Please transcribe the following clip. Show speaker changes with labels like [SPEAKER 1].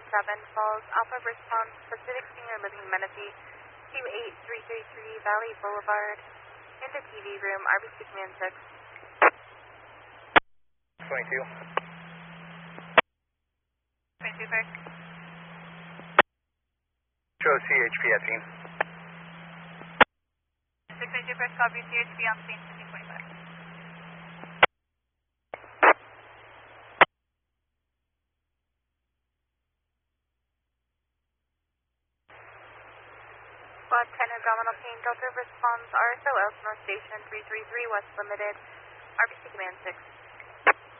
[SPEAKER 1] Falls, Alpha response, Pacific Senior Living Menifee, 28333 Valley Boulevard, into TV room, RBC Command 6.
[SPEAKER 2] 22.
[SPEAKER 1] 22, sir.
[SPEAKER 2] Show CHP at scene.
[SPEAKER 1] 692 first, copy CHP on scene, 1525. Squad 10 abdominal pain, Delta response, RSO Elsinore Station 333 West Limited, RBC Command 6.